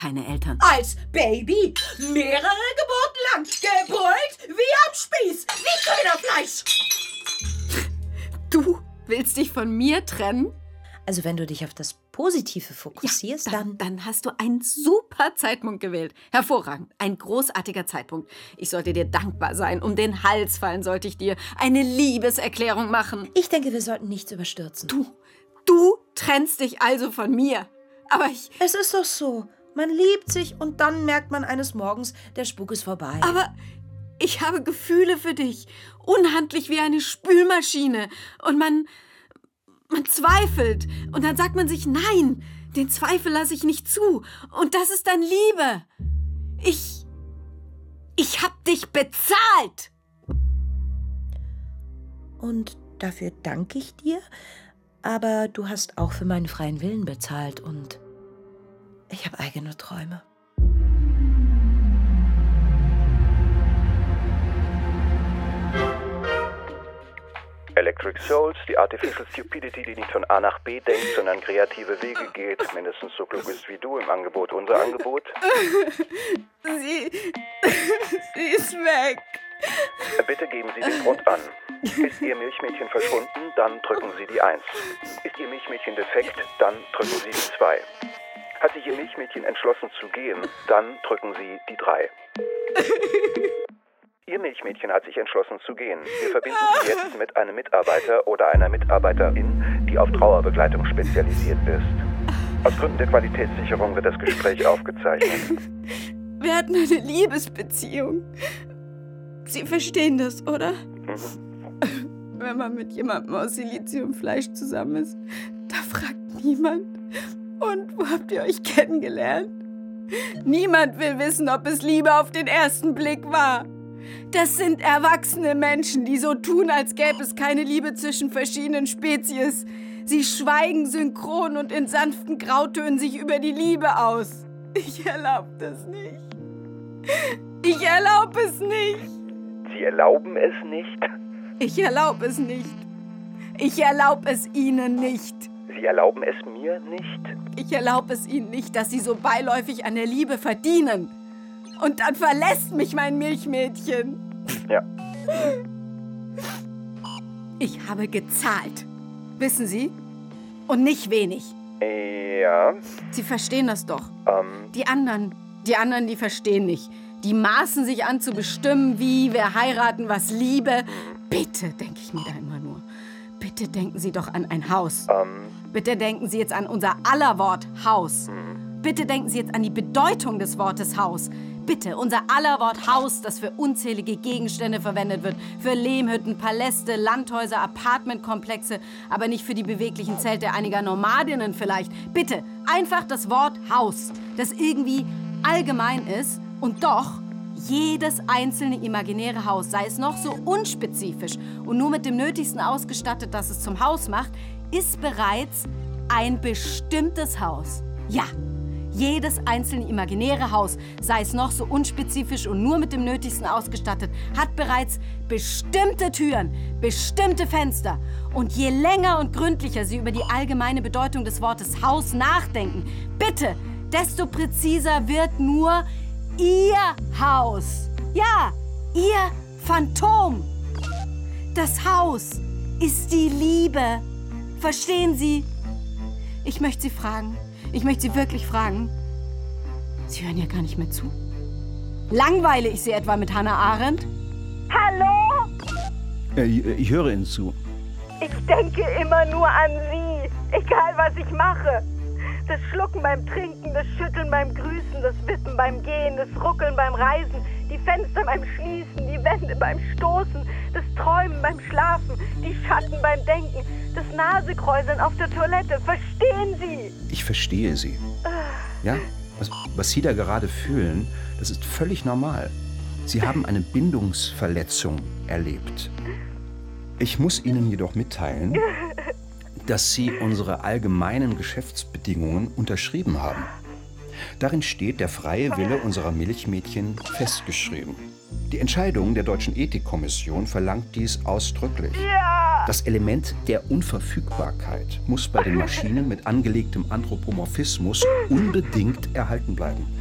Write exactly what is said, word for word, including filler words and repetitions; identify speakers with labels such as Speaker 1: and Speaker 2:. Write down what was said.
Speaker 1: keine Eltern.
Speaker 2: Als Baby mehrere Geburten lang, gebrüllt wie am Spieß, wie Köderfleisch.
Speaker 1: Du willst dich von mir trennen?
Speaker 2: Also wenn du dich auf das Positive fokussierst,
Speaker 1: ja, dann,
Speaker 2: dann...
Speaker 1: Dann hast du einen super Zeitpunkt gewählt. Hervorragend. Ein großartiger Zeitpunkt. Ich sollte dir dankbar sein. Um den Hals fallen sollte ich dir eine Liebeserklärung machen.
Speaker 2: Ich denke, wir sollten nichts überstürzen.
Speaker 1: Du, du trennst dich also von mir. Aber ich...
Speaker 2: Es ist doch so. Man liebt sich und dann merkt man eines Morgens, der Spuk ist vorbei.
Speaker 1: Aber ich habe Gefühle für dich. Unhandlich wie eine Spülmaschine. Und man... Man zweifelt und dann sagt man sich, nein, den Zweifel lasse ich nicht zu. Und das ist dann Liebe. Ich, ich hab dich bezahlt.
Speaker 2: Und dafür danke ich dir, aber du hast auch für meinen freien Willen bezahlt und ich habe eigene Träume.
Speaker 3: Electric Souls, die Artificial Stupidity, die nicht von A nach B denkt, sondern kreative Wege geht, mindestens so klug ist wie du im Angebot. Unser Angebot?
Speaker 1: Sie, sie ist weg.
Speaker 3: Bitte geben Sie den Grund an. Ist Ihr Milchmädchen verschwunden, dann drücken Sie die eins. Ist Ihr Milchmädchen defekt, dann drücken Sie die zwei. Hat sich Ihr Milchmädchen entschlossen zu gehen, dann drücken Sie die drei. Ihr Milchmädchen hat sich entschlossen zu gehen. Wir verbinden Sie jetzt mit einem Mitarbeiter oder einer Mitarbeiterin, die auf Trauerbegleitung spezialisiert ist. Aus Gründen der Qualitätssicherung wird das Gespräch aufgezeichnet.
Speaker 1: Wir hatten eine Liebesbeziehung. Sie verstehen das, oder?
Speaker 3: Mhm.
Speaker 1: Wenn man mit jemandem aus Siliziumfleisch zusammen ist, da fragt niemand. Und wo habt ihr euch kennengelernt? Niemand will wissen, ob es Liebe auf den ersten Blick war. Das sind erwachsene Menschen, die so tun, als gäbe es keine Liebe zwischen verschiedenen Spezies. Sie schweigen synchron und in sanften Grautönen sich über die Liebe aus. Ich erlaube das nicht. Ich erlaube es nicht.
Speaker 3: Sie erlauben es nicht?
Speaker 1: Ich erlaube es nicht. Ich erlaube es Ihnen nicht.
Speaker 3: Sie erlauben es mir nicht?
Speaker 1: Ich erlaube es Ihnen nicht, dass Sie so beiläufig an der Liebe verdienen. Und dann verlässt mich mein Milchmädchen.
Speaker 3: Ja.
Speaker 1: Ich habe gezahlt. Wissen Sie? Und nicht wenig.
Speaker 3: Ja.
Speaker 1: Sie verstehen das doch.
Speaker 3: Ähm.
Speaker 1: Die anderen, die anderen, die verstehen nicht. Die maßen sich an zu bestimmen, wie, wer heiraten, was Liebe. Bitte, denke ich mir da immer nur. Bitte denken Sie doch an ein Haus.
Speaker 3: Ähm.
Speaker 1: Bitte denken Sie jetzt an unser aller Wort Haus.
Speaker 3: Hm.
Speaker 1: Bitte denken Sie jetzt an die Bedeutung des Wortes Haus. Bitte, unser aller Wort Haus, das für unzählige Gegenstände verwendet wird. Für Lehmhütten, Paläste, Landhäuser, Apartmentkomplexe, aber nicht für die beweglichen Zelte einiger Nomadinnen vielleicht. Bitte, einfach das Wort Haus, das irgendwie allgemein ist und doch jedes einzelne imaginäre Haus, sei es noch so unspezifisch und nur mit dem Nötigsten ausgestattet, das es zum Haus macht, ist bereits ein bestimmtes Haus. Ja. Jedes einzelne imaginäre Haus, sei es noch so unspezifisch und nur mit dem Nötigsten ausgestattet, hat bereits bestimmte Türen, bestimmte Fenster. Und je länger und gründlicher Sie über die allgemeine Bedeutung des Wortes Haus nachdenken, bitte, desto präziser wird nur Ihr Haus. Ja, Ihr Phantom. Das Haus ist die Liebe. Verstehen Sie? Ich möchte Sie fragen, Ich möchte Sie wirklich fragen, Sie hören ja gar nicht mehr zu. Langweile ich Sie etwa mit Hannah Arendt?
Speaker 4: Hallo?
Speaker 5: Äh, ich, ich höre Ihnen zu.
Speaker 4: Ich denke immer nur an Sie, egal was ich mache. Das Schlucken beim Trinken, das Schütteln beim Grüßen, das Wippen beim Gehen, das Ruckeln beim Reisen, die Fenster beim Schließen, die Wände beim Stoßen, das Träumen beim Schlafen, die Schatten beim Denken, das Nasekräuseln auf der Toilette. Verstehen Sie?
Speaker 5: Ich verstehe Sie. Ja, was, was Sie da gerade fühlen, das ist völlig normal. Sie haben eine Bindungsverletzung erlebt. Ich muss Ihnen jedoch mitteilen, dass Sie unsere allgemeinen Geschäftsbedingungen unterschrieben haben. Darin steht der freie Wille unserer Milchmädchen festgeschrieben. Die Entscheidung der Deutschen Ethikkommission verlangt dies ausdrücklich.
Speaker 4: Ja!
Speaker 5: Das Element der Unverfügbarkeit muss bei den Maschinen mit angelegtem Anthropomorphismus unbedingt erhalten bleiben.